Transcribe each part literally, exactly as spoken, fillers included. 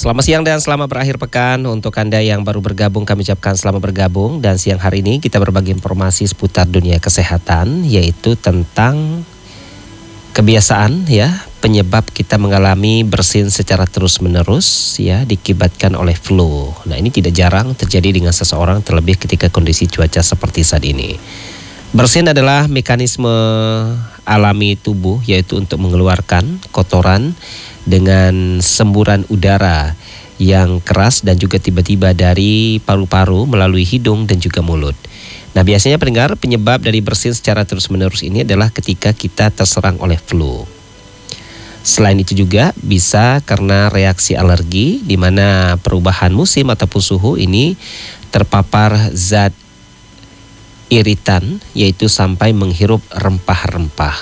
Selamat siang dan selamat berakhir pekan. Untuk Anda yang baru bergabung, kami ucapkan selamat bergabung. Dan siang hari ini kita berbagi informasi seputar dunia kesehatan, yaitu tentang kebiasaan ya penyebab kita mengalami bersin secara terus-menerus ya dikibatkan oleh flu. Nah, ini tidak jarang terjadi dengan seseorang, terlebih ketika kondisi cuaca seperti saat ini. Bersin adalah mekanisme alami tubuh, yaitu untuk mengeluarkan kotoran dengan semburan udara yang keras dan juga tiba-tiba dari paru-paru melalui hidung dan juga mulut. Nah, biasanya pendengar, penyebab dari bersin secara terus-menerus ini adalah ketika kita terserang oleh flu. Selain itu juga bisa karena reaksi alergi, di mana perubahan musim ataupun suhu ini terpapar zat iritan, yaitu sampai menghirup rempah-rempah.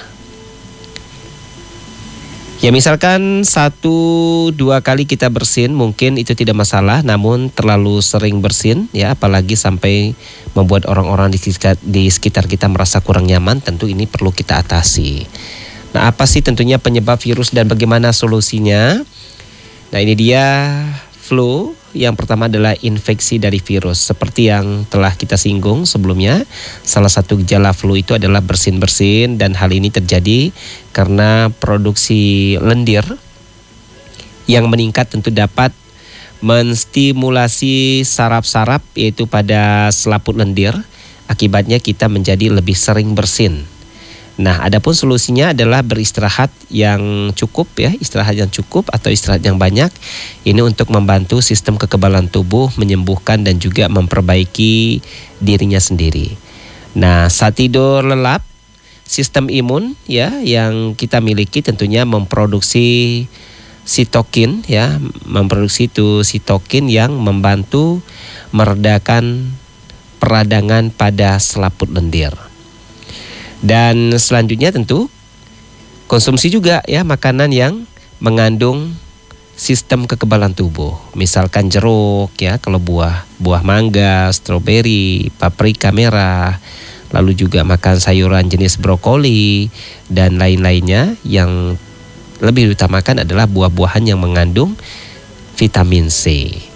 Ya, misalkan satu dua kali kita bersin mungkin itu tidak masalah, namun terlalu sering bersin ya, apalagi sampai membuat orang-orang di sekitar, di sekitar kita merasa kurang nyaman, tentu ini perlu kita atasi. Nah, apa sih tentunya penyebab virus dan bagaimana solusinya? Nah, ini dia flu. Yang pertama adalah infeksi dari virus. Seperti yang telah kita singgung sebelumnya, salah satu gejala flu itu adalah bersin-bersin, dan hal ini terjadi karena produksi lendir yang meningkat tentu dapat menstimulasi saraf-saraf, yaitu pada selaput lendir. Akibatnya kita menjadi lebih sering bersin. Nah, adapun solusinya adalah beristirahat yang cukup ya, istirahat yang cukup atau istirahat yang banyak. Ini untuk membantu sistem kekebalan tubuh menyembuhkan dan juga memperbaiki dirinya sendiri. Nah, saat tidur lelap, sistem imun ya yang kita miliki tentunya memproduksi sitokin ya, memproduksi itu sitokin yang membantu meredakan peradangan pada selaput lendir. Dan selanjutnya tentu konsumsi juga ya makanan yang mengandung sistem kekebalan tubuh. Misalkan jeruk ya, kalau buah, buah mangga, stroberi, paprika merah, lalu juga makan sayuran jenis brokoli dan lain-lainnya. Yang lebih diutamakan adalah buah-buahan yang mengandung vitamin C.